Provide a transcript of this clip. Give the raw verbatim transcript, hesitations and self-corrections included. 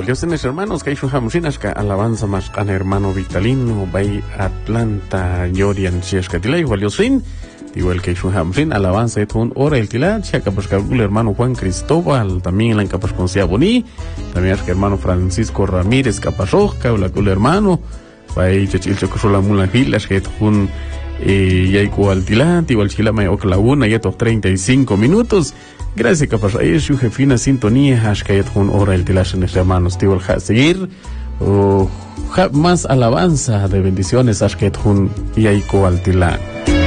igual Dios tenés hermanos, que hay que alabanza más can hermano Vitalino, Bay Atlanta, Yorian, Chiescatila, igual Dios fin, igual que fin, alabanza et un hora el tila, chaca pues el hermano Juan Cristóbal, también la incapaz con Boni, también es que hermano Francisco Ramírez Caparroja, la el hermano, Bay Chachil Chocosola Mulangil, es que un y ya igual tila, igual chila me la una, ya treinta y cinco minutos. Gracias, capaz. Ahí es su jefina sintonía. Hashkayat con hora el tilash en hermanos. Te voy a seguir. Más alabanza de bendiciones. Hashkayat con Yaiko al tilán.